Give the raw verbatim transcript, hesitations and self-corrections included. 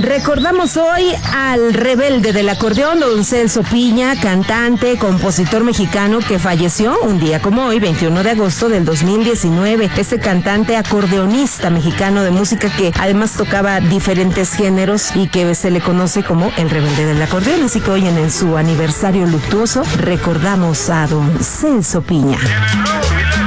Recordamos hoy al rebelde del acordeón, don Celso Piña, cantante, compositor mexicano que falleció un día como hoy, veintiuno de agosto del dos mil diecinueve. Este cantante acordeonista mexicano de música que además tocaba diferentes géneros y que se le conoce como el rebelde del acordeón. Así que hoy en su aniversario luctuoso recordamos a don Celso Piña.